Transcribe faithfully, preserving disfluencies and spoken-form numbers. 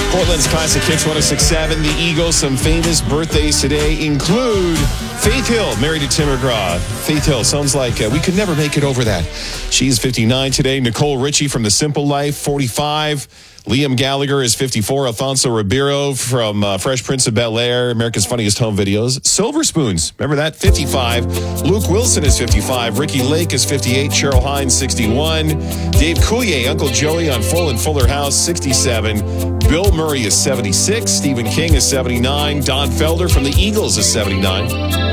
Portland's Classic Hits one oh six point seven. The Eagles, some famous birthdays today include Faith Hill, married to Tim McGraw. Faith Hill, sounds like uh, we could never make it over that. She's fifty-nine today. Nicole Richie from The Simple Life, forty-five. Liam Gallagher is fifty-four. Alfonso Ribeiro from uh, Fresh Prince of Bel-Air, America's Funniest Home Videos. Silver Spoons, remember that? fifty-five. Luke Wilson is fifty-five. Ricky Lake is fifty-eight. Cheryl Hines, sixty-one. Dave Coulier, Uncle Joey on Full and Fuller House, sixty-seven. Bill Murray is seventy-six. Stephen King is seventy-nine. Don Felder from the Eagles is seventy-nine.